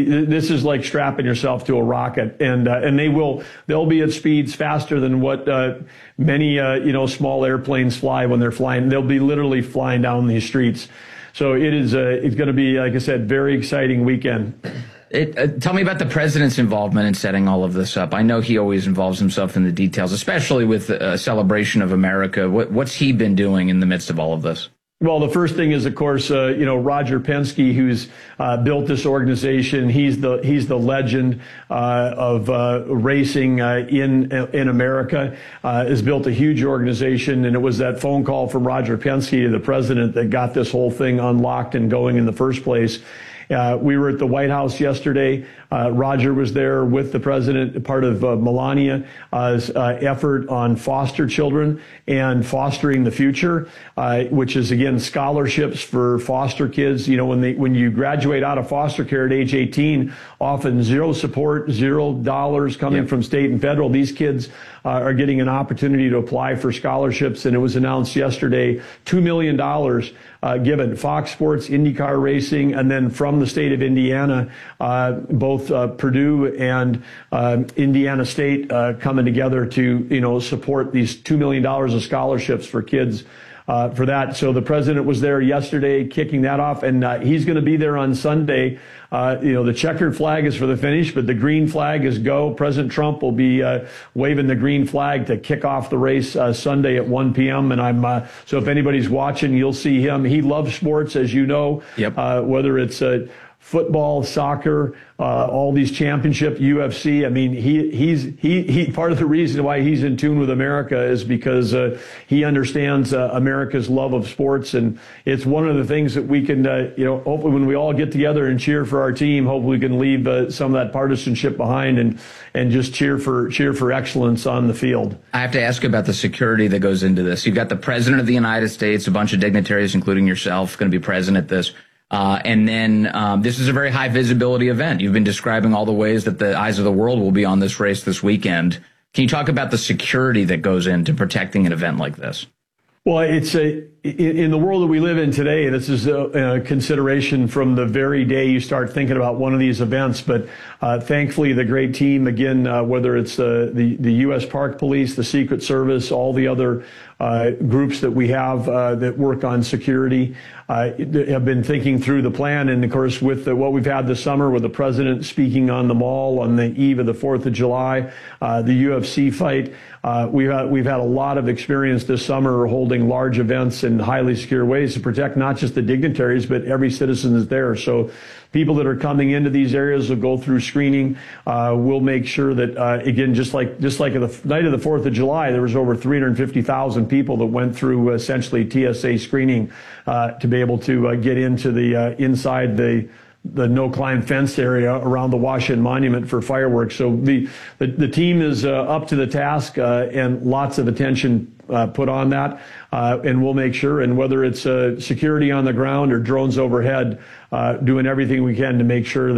this is like strapping yourself to a rocket, and they'll be at speeds faster than what many small airplanes fly when they're flying. They'll be literally flying down these streets. So it's going to be, like I said, very exciting weekend. Tell me about the president's involvement in setting all of this up. I know he always involves himself in the details, especially with a celebration of America. What's he been doing in the midst of all of this? Well, the first thing is, of course, Roger Penske, who's built this organization. He's the legend of racing in America. Has built a huge organization, and it was that phone call from Roger Penske, the president, that got this whole thing unlocked and going in the first place. We were at the White House yesterday. Roger was there with the president, part of Melania's effort on foster children and fostering the future, which is, again, scholarships for foster kids. When you graduate out of foster care at age 18, often zero support, $0 coming from state and federal. These kids are getting an opportunity to apply for scholarships, and it was announced yesterday, $2 million given. Fox Sports, IndyCar Racing, and then from the state of Indiana, both Purdue and Indiana State coming together to support these $2 million of scholarships for kids for that. So the president was there yesterday kicking that off, and he's going to be there on Sunday. The checkered flag is for the finish, but the green flag is go. President Trump will be waving the green flag to kick off the race Sunday at 1 p.m. And so if anybody's watching, you'll see him. He loves sports, as you know, whether it's football, soccer, all these championship, UFC. I mean, he part of the reason why he's in tune with America is because he understands America's love of sports, and it's one of the things that we can, hopefully when we all get together and cheer for our team, hopefully we can leave some of that partisanship behind and just cheer for excellence on the field. I have to ask about the security that goes into this. You've got the president of the United States, a bunch of dignitaries, including yourself, going to be present at this. And then this is a very high visibility event. You've been describing all the ways that the eyes of the world will be on this race this weekend. Can you talk about the security that goes into protecting an event like this? Well, it's in the world that we live in today, this is a consideration from the very day you start thinking about one of these events. But thankfully, the great team, again, whether it's the U.S. Park Police, the Secret Service, all the other groups that we have that work on security, have been thinking through the plan. And of course, with what we've had this summer, with the president speaking on the Mall on the eve of the 4th of July, the UFC fight, we've had a lot of experience this summer holding large events in highly secure ways to protect not just the dignitaries, but every citizen that's there. So people that are coming into these areas will go through screening. We'll make sure that, again, just like the night of the 4th of July, there was over 350,000 people that went through essentially TSA screening to be able to get into the inside the no-climb fence area around the Washington Monument for fireworks. So the team is up to the task and lots of attention put on that. And we'll make sure, and whether it's security on the ground or drones overhead, doing everything we can to make sure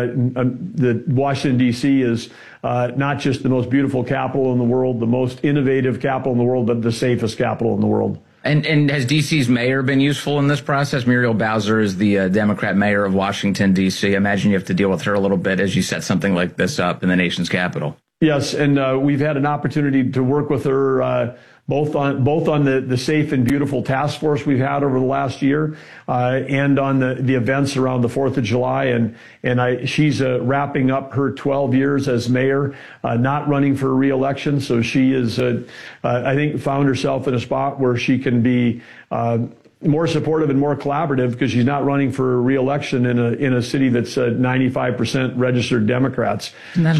that Washington, D.C. is not just the most beautiful capital in the world, the most innovative capital in the world, but the safest capital in the world. And has D.C.'s mayor been useful in this process? Muriel Bowser is the Democrat mayor of Washington, D.C. I imagine you have to deal with her a little bit as you set something like this up in the nation's capital. Yes, and we've had an opportunity to work with her both on the Safe and Beautiful task force we've had over the last year and on the events around the 4th of July. And she's wrapping up her 12 years as mayor, not running for re-election. So she is, I think, found herself in a spot where she can be more supportive and more collaborative because she's not running for re-election in a city that's 95% registered Democrats.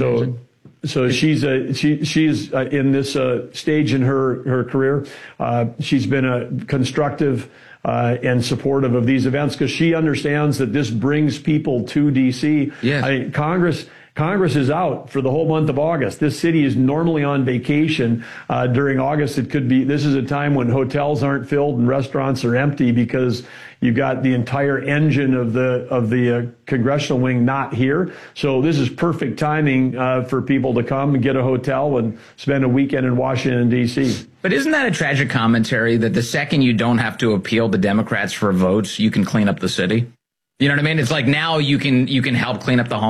So she's in this stage in her career. She's been constructive and supportive of these events because she understands that this brings people to D.C. Yes. Congress is out for the whole month of August. This city is normally on vacation during August. This is a time when hotels aren't filled and restaurants are empty because you've got the entire engine of the congressional wing not here. So this is perfect timing for people to come and get a hotel and spend a weekend in Washington, D.C. But isn't that a tragic commentary that the second you don't have to appeal to Democrats for votes, you can clean up the city? You know what I mean? It's like now you can help clean up the